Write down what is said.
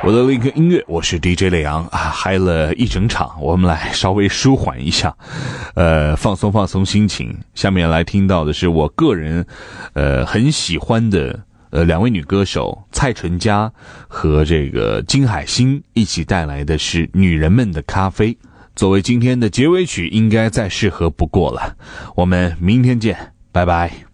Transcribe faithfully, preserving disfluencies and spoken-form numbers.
我的一个音乐，我是 D J 雷阳啊，嗨了一整场，我们来稍微舒缓一下，呃，放松放松心情。下面来听到的是我个人，呃，很喜欢的呃两位女歌手蔡淳佳和这个金海心一起带来的是《女人们的咖啡》，作为今天的结尾曲，应该再适合不过了。我们明天见，拜拜。